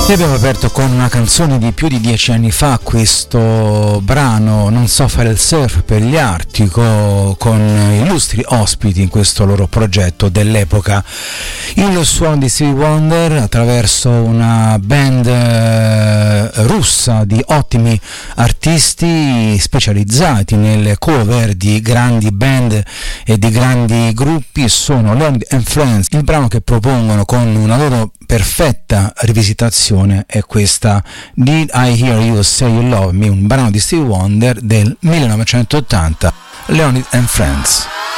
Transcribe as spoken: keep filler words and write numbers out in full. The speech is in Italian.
E abbiamo aperto con una canzone di più di dieci anni fa, questo brano Non so fare il surf per gli Artico, con illustri ospiti in questo loro progetto dell'epoca. Il suono di Stevie Wonder attraverso una band eh, russa di ottimi artisti specializzati nelle cover di grandi band e di grandi gruppi sono Leonid and Friends. Il brano che propongono con una loro perfetta rivisitazione è questa Did I Hear You Say You Love Me, un brano di Stevie Wonder del millenovecentottanta, Leonid and Friends.